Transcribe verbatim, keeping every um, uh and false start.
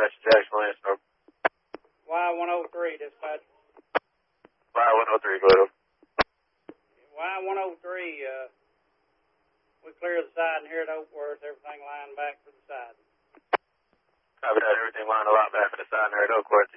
dispatch Jackson Landstorm. Y one oh three, dispatch. Y one oh three, go ahead. Y one oh three, uh, we cleared the siding here at Oakworth, everything lined back for the siding. Copy that, everything lined a lot back for the siding here at Oakworth.